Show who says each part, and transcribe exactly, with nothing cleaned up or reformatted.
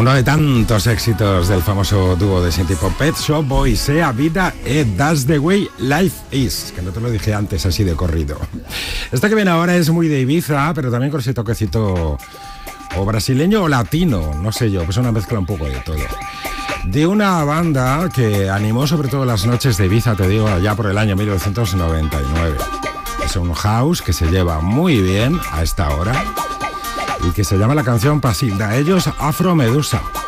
Speaker 1: Uno de tantos éxitos del famoso dúo de Synthie Pop Pet Shop Boys, Sea Vida e That's the Way Life Is, que no te lo dije antes así de corrido. Esta que viene ahora es muy de Ibiza, pero también con ese toquecito o brasileño o latino, no sé yo, pues una mezcla un poco de todo. De una banda que animó sobre todo las noches de Ibiza, te digo, allá por el año mil novecientos noventa y nueve. Es un house que se lleva muy bien a esta hora y que se llama la canción Pasilda. Ellos Afro Medusa.